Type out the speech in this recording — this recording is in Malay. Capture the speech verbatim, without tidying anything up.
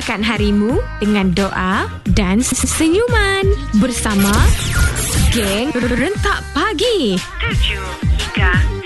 Meriahkan harimu dengan doa dan senyuman bersama Geng Rentak Pagi. tujuh hingga